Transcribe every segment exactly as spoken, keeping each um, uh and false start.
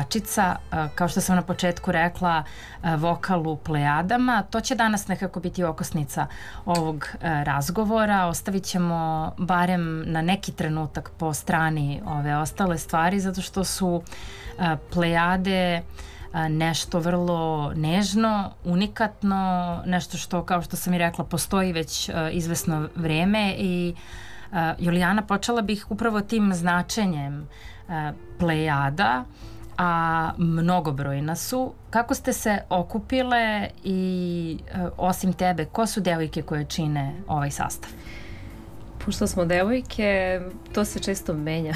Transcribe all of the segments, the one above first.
pevačica, kao što sam na početku rekla, vokal u Plejadama. To će danas nekako biti okosnica ovog razgovora. Ostavit ćemo barem na neki trenutak po strani ove ostale stvari, zato što su Plejade nešto vrlo nežno, unikatno, nešto što, kao što sam i rekla, postoji već izvesno vreme i Julijana, počela bih upravo tim značenjem Plejada, a mnogobrojna su. Kako ste se okupile i osim tebe, ko su devojke koje čine ovaj sastav? Pošto smo devojke, to se često menja.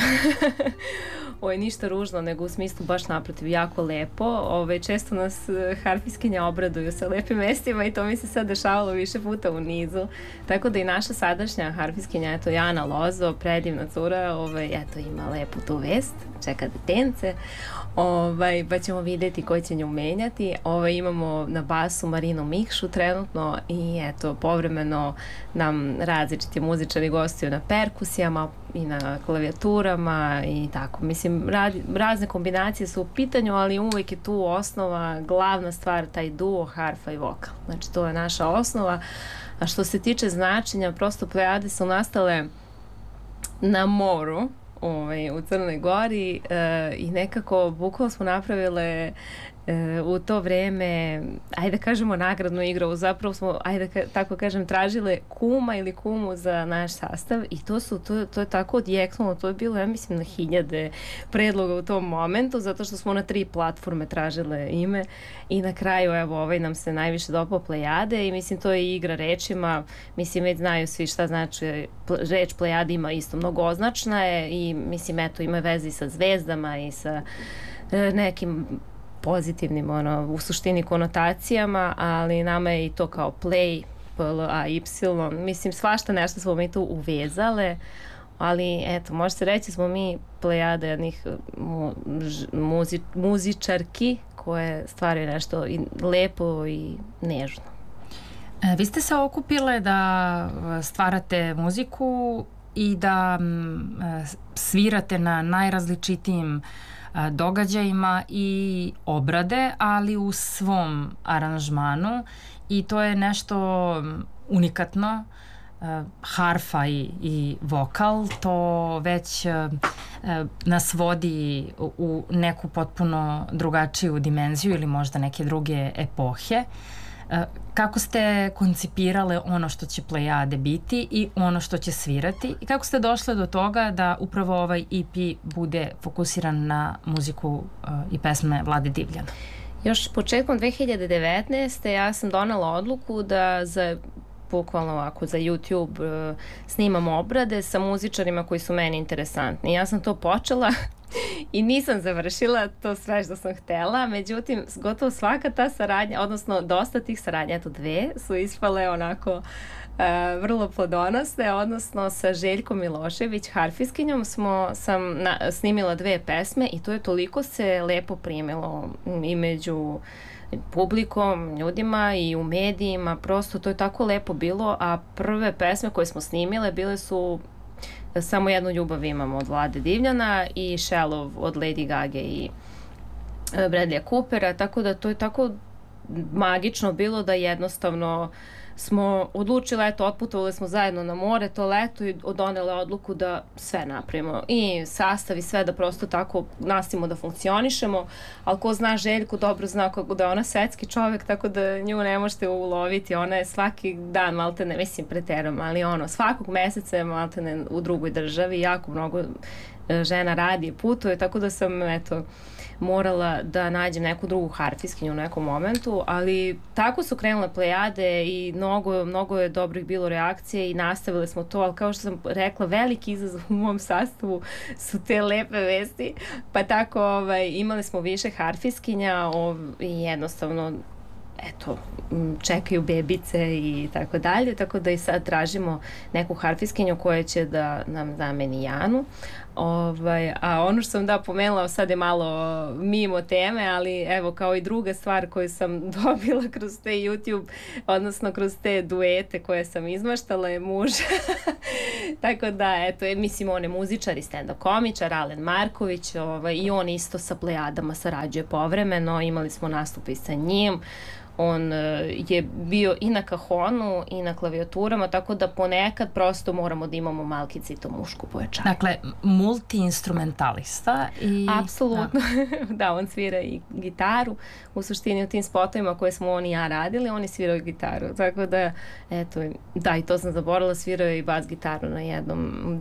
Ovo je ništa ružno, nego u smislu baš naprotiv, jako lepo. Ove, često nas harfiskinja obraduju sa lepim mestima i to mi se sad dešavalo više puta u nizu. Tako da i naša sadašnja harfiskinja, eto Jana Lozo, predivna cura, ove, eto ima lepu tu vest, čeka detence, ovaj, pa ćemo videti koji će nju menjati. Ove, imamo na basu Marinu Mikšu trenutno i eto povremeno nam različiti muzičari gostuju na perkusijama i na klavijaturama i tako. Mislim, radi, razne kombinacije su u pitanju, ali uvijek je tu osnova, glavna stvar, taj duo, harfa i vokal. Znači, to je naša osnova. A što se tiče značenja, prosto Plejade su nastale na moru, ovaj, u Crnoj Gori e, i nekako bukvalno smo napravile e, u to vreme, ajde da kažemo, nagradnu igru. Zapravo smo, ajde da tako kažem, tražile kuma ili kumu za naš sastav i to su, to, to je tako odjeknulo, to je bilo, ja mislim, na hiljade predloga u tom momentu, zato što smo na tri platforme tražile ime i na kraju, evo, ovaj nam se najviše dopao Plejade i mislim, to je igra rečima, mislim, već znaju svi šta znači reč Plejade, ima isto mnogoznačna je i mislim, eto, ima veze i sa zvezdama i sa e, nekim pozitivnim, ono, u suštini konotacijama, ali nama je i to kao play, P L A Y, mislim, svašta nešto smo mi tu uvezale, ali eto, može se reći smo mi Plejada jednih mu, muzi, muzičarki koje stvaraju nešto i lepo i nežno. E, vi ste se okupile da stvarate muziku i da m, svirate na najrazličitijim a, događajima i obrade, ali u svom aranžmanu i to je nešto unikatno. A, harfa i, i vokal, to već a, a, nas vodi u, u neku potpuno drugačiju dimenziju ili možda neke druge epohe. Kako ste koncipirale ono što će Plejade biti i ono što će svirati i kako ste došle do toga da upravo ovaj E P bude fokusiran na muziku uh, i pesme Vlade Divljana? Još početkom dve hiljade devetnaeste. ja sam donela odluku da za bukvalno ovako za YouTube uh, snimam obrade sa muzičarima koji su meni interesantni. Ja sam to počela i nisam završila to sve što sam htela, međutim, gotovo svaka ta saradnja, odnosno dosta tih saradnja, eto dve, su ispale onako uh, vrlo plodonosne, odnosno sa Željkom Milošević, harfiskinjom, smo, sam na, snimila dve pesme i to je toliko se lepo primilo i među publikom, ljudima i u medijima, prosto to je tako lepo bilo, a prve pesme koje smo snimile bile su Samo jednu ljubav imamo od Vlade Divljana i Shallow od Lady Gaga i Bradleya Coopera, tako da to je tako magično bilo da jednostavno smo odlučili, eto, otputovali smo zajedno na more to leto i donele odluku da sve napravimo i sastav i sve, da prosto tako nastavimo da funkcionišemo, ali ko zna Željku dobro zna kako da je ona svetski čovek, tako da nju ne možete uloviti, ona je svaki dan maltene, mislim preterom, ali ono, svakog meseca je maltene u drugoj državi, jako mnogo žena radi i putuje, tako da sam, eto, morala da nađem neku drugu harfiskinju u nekom momentu, ali tako su krenule Plejade i mnogo, mnogo je dobrih bilo reakcije i nastavile smo to, ali kao što sam rekla, veliki izazov u mom sastavu su te lepe vesti, pa tako ovaj, imali smo više harfiskinja ov, i jednostavno eto, čekaju bebice i tako dalje, tako da i sad tražimo neku harfiskinju koja će da nam zameni Janu. Ovaj, a ono što sam da pomenula, sad je malo mimo teme, ali evo kao i druga stvar koju sam dobila kroz te YouTube, odnosno kroz te duete koje sam izmaštala, je muž Tako da, eto, mislim, on je muzičar i stand-up komičar, Alen Marković, ovaj, i on isto sa Plejadama sarađuje povremeno, imali smo nastup i sa njim. On je bio i na kahonu i na klavijaturama, tako da ponekad prosto moramo da imamo malkice i to mušku pojačanje. Dakle, multi-instrumentalista. I... Apsolutno. Da. Da, on svira i gitaru. U suštini u tim spotovima koje smo on i ja radili, on je svirao i gitaru. Tako da, eto, da, i to sam zaboravila, svirao je i bas gitaru na jednom